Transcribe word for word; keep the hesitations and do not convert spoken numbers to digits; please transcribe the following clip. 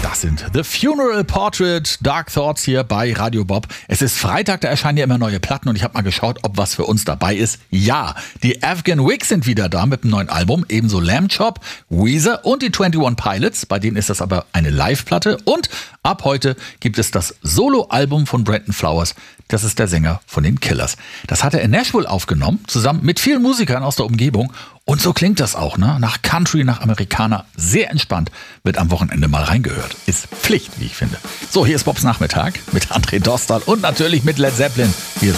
Das sind The Funeral Portrait, Dark Thoughts hier bei Radio Bob. Es ist Freitag, da erscheinen ja immer neue Platten und ich habe mal geschaut, ob was für uns dabei ist. Ja, die Afghan Wigs sind wieder da mit einem neuen Album, ebenso Lamb Chop, Weezer und die einundzwanzig Pilots. Bei denen ist das aber eine Live-Platte und ab heute gibt es das Solo-Album von Brandon Flowers. Das ist der Sänger von den Killers. Das hat er in Nashville aufgenommen, zusammen mit vielen Musikern aus der Umgebung. Und so klingt das auch, ne? Nach Country, nach Amerikaner. Sehr entspannt. Wird am Wochenende mal reingehört. Ist Pflicht, wie ich finde. So, hier ist Bobs Nachmittag mit André Dostal und natürlich mit Led Zeppelin. Hier ist